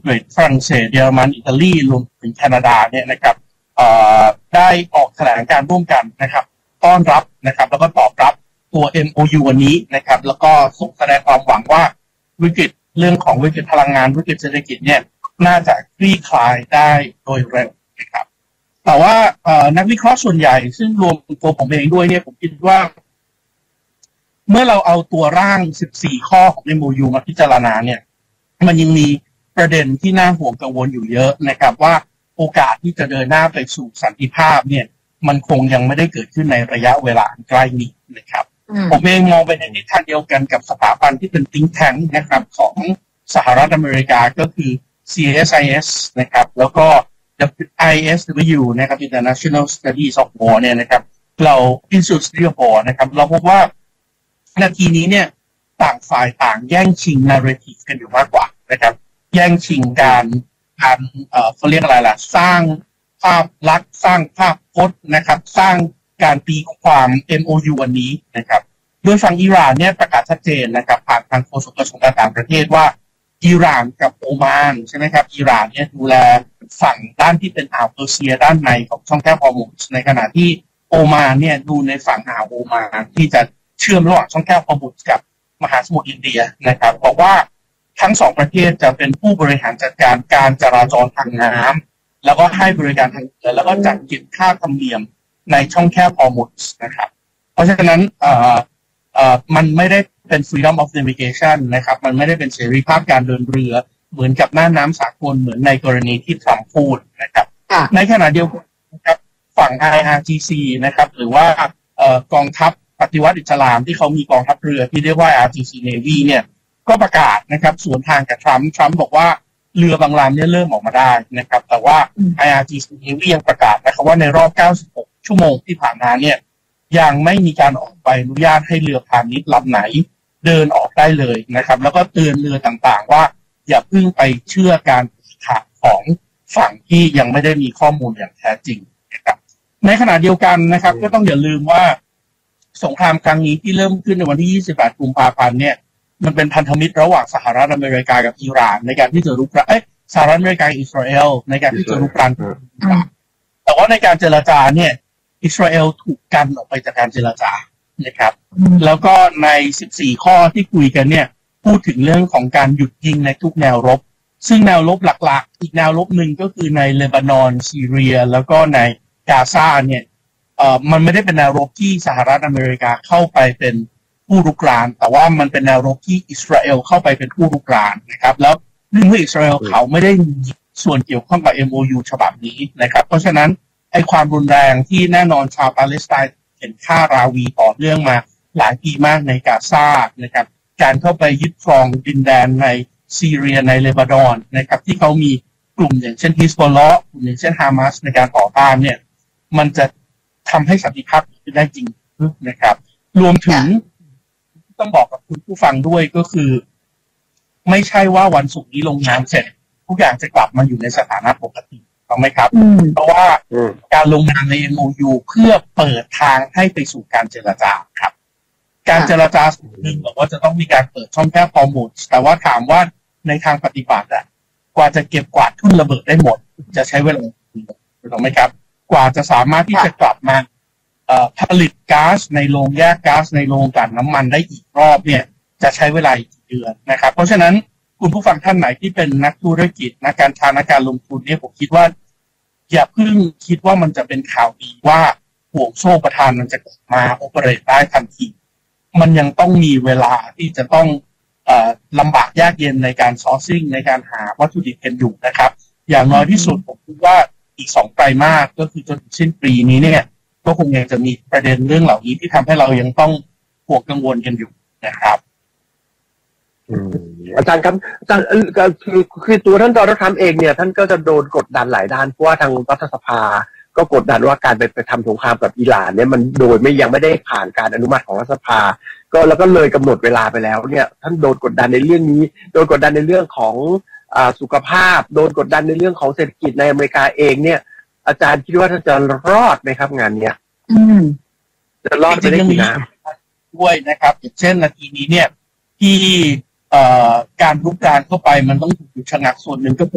กฤษฝรั่งเศสเยอรมันอิตาลีรวมถึงแคนาดาเนี่ยนะครับได้ออกแถลงการร่วมกันนะครับต้อนรับนะครับแล้วก็ตอบรับตัว MOU วันนี้นะครับแล้วก็ส่งแสดงความหวังว่าวิกฤตเรื่องของวิกฤตพลังงานวิกฤตเศรษฐกิจเนี่ยน่าจะคลี่คลายได้โดยเร็วนะครับแต่ว่านักวิเคราะห์ส่วนใหญ่ซึ่งรวมตัวผมเองด้วยเนี่ยผมคิดว่าเมื่อเราเอาตัวร่าง14ข้อของ MOU มาพิจารณาเนี่ยมันยังมีประเด็นที่น่าห่วงกังวลอยู่เยอะนะครับว่าโอกาสที่จะเดินหน้าไปสู่สันติภาพเนี่ยมันคงยังไม่ได้เกิดขึ้นในระยะเวลาใกล้นี้นะครับผมเองมองไปในทิศทางเดียวกันกับสถาบันที่เป็น think tank นะครับของสหรัฐอเมริกาก็คือ CSIS นะครับแล้วก็ ISW นะครับ International Studies of War เนี่ยนะครับเรา Institute Study of War นะครับเราพบว่านาทีนี้เนี่ยต่างฝ่ายต่างแย่งชิง narrative กันอยู่มากกว่านะครับแย่งชิงการเขาเรียกอะไรล่ะสร้างภาพลักษณ์สร้างภาพพจน์นะครับสร้างการตีความ MOU วันนี้นะครับโดยฝั่งอิหร่านเนี่ยประกาศชัดเจนนะครับผ่านทางโฆษกกระทรวงการต่างประเทศว่าอิหร่านกับโอมานใช่ไหมครับอิหร่านเนี่ยดูแลฝั่งด้านที่เป็นอ่าวเปอร์เซียด้านในของช่องแคบฮอร์มุซในขณะที่โอมานเนี่ยดูในฝั่งอ่าวโอมานที่จะเชื่อมระหว่างช่องแคบฮอร์มุซกับมหาสมุทรอินเดียนะครับบอกว่าทั้งสองประเทศจะเป็นผู้บริหารจัดการการจราจรทางน้ำแล้วก็ให้บริการทางเรือแล้วก็จัดเก็บค่าธรรมเนียมในช่องแคบฮอร์มุซนะครับเพราะฉะนั้นมันไม่ได้เป็น freedom of navigation นะครับมันไม่ได้เป็นเสรีภาพการเดินเรือเหมือนกับหน้าน้ำสากลเหมือนในกรณีที่ทรัมป์พูดนะครับในขณะเดียวกันนะครับฝั่ง IRGC นะครับหรือว่ากองทัพปฏิวัติอิสลามที่เขามีกองทัพเรือที่เรียกว่า IRGC Navy เนี่ยก็ประกาศนะครับสวนทางกับทรัมป์บอกว่าเรือบางลำเนี่ยเริ่มออกมาได้นะครับแต่ว่า IRGC Navy ยังประกาศนะครับว่าในรอบ96ชั่วโมงที่ผ่านมาเนี่ยยังไม่มีการออกใบอนุญาตให้เรือพาณิชย์ลำไหนเดินออกได้เลยนะครับแล้วก็เตือนเรือต่างๆว่าอย่าเพิ่งไปเชื่อการข่าวของฝั่งที่ยังไม่ได้มีข้อมูลอย่างแท้จริงนะครับในขณะเดียวกันนะครับก็ต้องอย่าลืมว่าสงครามครั้งนี้ที่เริ่มขึ้นในวันที่28กุมภาพันธ์เนี่ยมันเป็นพันธมิตรระหว่างสหรัฐอเมริกากับอิหร่านในการที่จะรุกรานสหรัฐอเมริกาอิสราเอลในการที่จะรุกรานแต่ว่าในการเจรจาเนี่ยอิสราเอลถูกกันออกไปจากการเจรจานะครับแล้วก็ใน14ข้อที่คุยกันเนี่ยพูดถึงเรื่องของการหยุดยิงในทุกแนวรบซึ่งแนวรบหลักๆอีกแนวรบหนึ่งก็คือในเลบานอนซีเรียแล้วก็ในกาซาเนี่ยมันไม่ได้เป็นแนวรบที่สหรัฐอเมริกาเข้าไปเป็นผู้รุกรานแต่ว่ามันเป็นแนวรบที่อิสราเอลเข้าไปเป็นผู้รุกรานนะครับแล้วเรื่องที่อิสราเอลเขาไม่ได้มีส่วนเกี่ยวข้องกับ MOU ฉบับนี้นะครับเพราะฉะนั้นไอ้ความรุนแรงที่แน่นอนชาวปาเลสไตน์เห็นฆ่าราวีต่อเนื่องมาหลายปีมากในกาซานะครับการเข้าไปยึดครองดินแดนในซีเรียในเลบานอนนะครับที่เขามีกลุ่มอย่างเช่นฮิสบอลเลาะห์กลุ่มอย่างเช่นฮามาสในการต่อต้านเนี่ยมันจะทำให้สันติภาพได้จริงนะครับรวมถึงต้องบอกกับคุณผู้ฟังด้วยก็คือไม่ใช่ว่าวันศุกร์นี้ลงนามเสร็จทุกอย่างจะกลับมาอยู่ในสถานะปกติถูกไหมครับเพราะว่าการลงนามใน MOU เพื่อเปิดทางให้ไปสู่การเจรจาครับการเจรจาส่วนหนึ่งบอกว่าจะต้องมีการเปิดช่องแคบฮอร์มุซแต่ว่าถามว่าในทางปฏิบัติกว่าจะเก็บกวาดทุ่นระเบิดได้หมดจะใช้เวลาถูกไหมครับกว่าจะสามารถที่จะกลับมาผลิตก๊าซในโรงแยกก๊าซในโรงกลั่นน้ำมันได้อีกรอบเนี่ยจะใช้เวลาอีกเดือนนะครับเพราะฉะนั้นคุณผู้ฟังท่านไหนที่เป็นนักธุรกิจนักการค้านักการลงทุนเนี่ยผมคิดว่าอย่าเพิ่งคิดว่ามันจะเป็นข่าวดีว่าห่วงโซ่ประทานมันจะกลับมาโอเปเรตได้ทันทีมันยังต้องมีเวลาที่จะต้องลำบากยากเย็นในการซอร์ซิ่งในการหาวัตถุดิบกันอยู่นะครับอย่างน้อยที่สุดผมคิดว่าอีก2 ไตรมาสก็คือจนถึงสิ้นปีนี้เนี่ยก็คงยังจะมีประเด็นเรื่องเหล่านี้ที่ทำให้เรายังต้องห่วงกังวลกันอยู่นะครับอาจารย์ครับอาจารย์คือตัวท่านโดนัลด์ทรัมป์เองเนี่ยท่านก็จะโดนกดดันหลายด้านเพราะว่าทางรัฐสภาก็กดดันว่าการไปทำสงครามกับอิหร่านเนี่ยมันโดยยังไม่ได้ผ่านการอนุมัติของรัฐสภาก็แล้วก็เลยกำหนดเวลาไปแล้วเนี่ยท่านโดนกดดันในเรื่องนี้โดนกดดันในเรื่องของสุขภาพโดนกดดันในเรื่องของเศรษฐกิจในอเมริกาเองเนี่ยอาจารย์คิดว่าท่านจะรอดไหมครับงานเนี้ยจะรอดไปได้กี่น้ำด้วยนะครับอย่างเช่นนาทีนี้เนี่ยที่การรุกรานเข้าไปมันต้องถูกหยุดชะงักส่วนหนึ่งก็